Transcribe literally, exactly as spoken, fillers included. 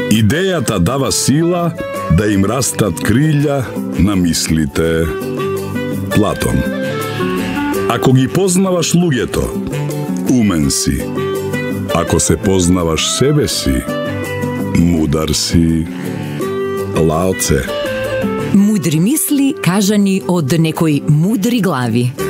Идејата дава сила да им растат крилја на мислите. Платон. Ако ги познаваш луѓето, умен си. Ако се познаваш себе си, мудар си. Лао Це. Мудри мисли кажани од некои мудри глави.